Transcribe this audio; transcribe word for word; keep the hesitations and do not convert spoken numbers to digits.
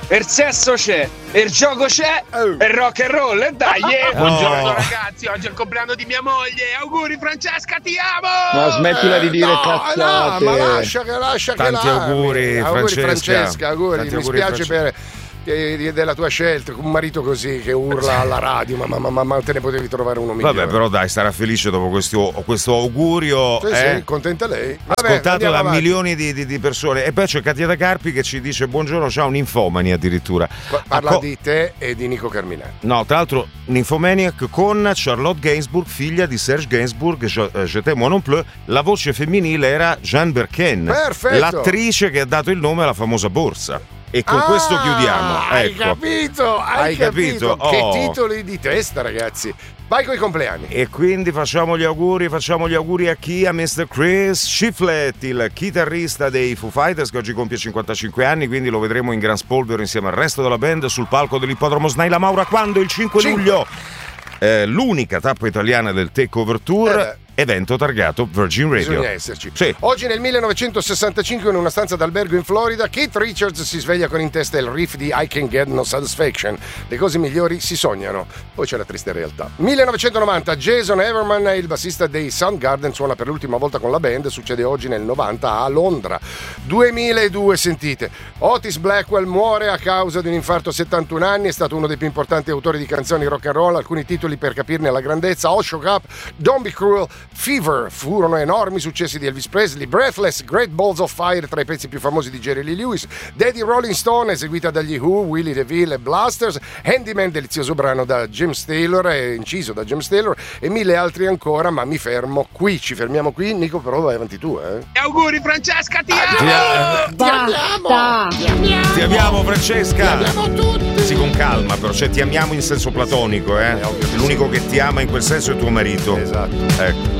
il sesso c'è, il gioco c'è, oh. il rock and roll, e dai! Yeah. Oh. Buongiorno ragazzi, oggi è il compleanno di mia moglie. Auguri Francesca, ti amo! Ma smettila di dire no, cazzate. No, ma lascia che lascia Tanti che auguri, auguri Francesca. Francesca, auguri. Tanti Mi auguri, spiace Francesca. per eh, della tua scelta, un marito così che urla alla radio, ma, ma, ma, ma, ma te ne potevi trovare uno migliore. Vabbè, però dai, starà felice dopo questo, questo augurio. Sì, eh? sì, contenta lei. Vabbè, Ascoltato da avanti. milioni di, di, di persone. E poi c'è Katia Da Carpi che ci dice buongiorno, c'ha un'infomania addirittura. Parla Co- di te e di Nico Carminati. No, tra l'altro Nymphomaniac con Charlotte Gainsbourg, figlia di Serge Gainsbourg, Je, Je t'aime moi non plus. La voce femminile era Jeanne Birkin, Perfetto. l'attrice che ha dato il nome alla famosa borsa. E con ah, questo chiudiamo. Hai Ecco. capito? Hai, Hai capito? capito? Che Oh. titoli di testa, ragazzi. Vai con i compleanni. E quindi facciamo gli auguri, facciamo gli auguri a chi? A mister Chris Shiflett, il chitarrista dei Foo Fighters che oggi compie cinquantacinque anni, quindi lo vedremo in gran spolvero insieme al resto della band sul palco dell'ippodromo Snaila Maura quando? Il cinque luglio. Eh, l'unica tappa italiana del Takeover Tour. Eh Evento targato Virgin Radio. Bisogna esserci. Sì. Oggi nel millenovecentosessantacinque in una stanza d'albergo in Florida Keith Richards si sveglia con in testa il riff di I Can Get No Satisfaction. Le cose migliori si sognano. Poi c'è la triste realtà. millenovecentonovanta Jason Everman, il bassista dei Soundgarden, suona per l'ultima volta con la band. Succede oggi nel novanta a Londra. duemiladue, sentite. Otis Blackwell muore a causa di un infarto a settantuno anni. È stato uno dei più importanti autori di canzoni rock and roll. Alcuni titoli per capirne la grandezza: All Shook Up, Don't Be Cruel, Fever. Furono enormi successi di Elvis Presley. Breathless, Great Balls of Fire, tra i pezzi più famosi di Jerry Lee Lewis. Daddy Rolling Stone, eseguita dagli Who, Willie DeVille e Blasters. Handyman, delizioso brano da James Taylor, inciso da James Taylor, e mille altri ancora, ma mi fermo qui. Ci fermiamo qui. Nico, però vai avanti tu, eh. Auguri Francesca, ti amo! Ti, Ti amiamo! Ti amiamo! ti amiamo Francesca! Ti amiamo tutti! Sì, con calma, però, cioè ti amiamo in senso platonico, eh? Eh, ovvio che L'unico sì. che ti ama in quel senso è tuo marito. Esatto. Ecco.